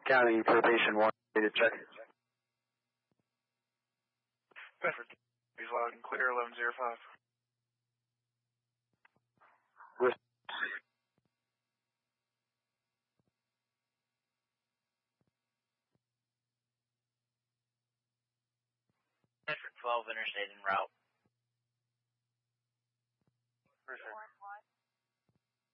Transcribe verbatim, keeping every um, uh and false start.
County Utilization one, to check. Bedford, he's loud and clear, eleven zero five. With Bedford twelve, interstate en route. Appreciate it.